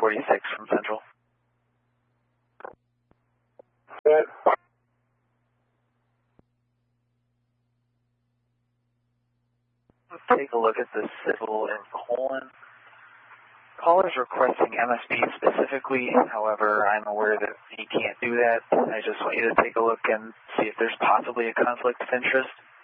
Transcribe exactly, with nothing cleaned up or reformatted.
forty-six from Central. Good. Let's take a look at the civil in Colon. Caller's requesting M S P specifically, however, I'm aware that he can't do that. I just want you to take a look and see if there's possibly a conflict of interest.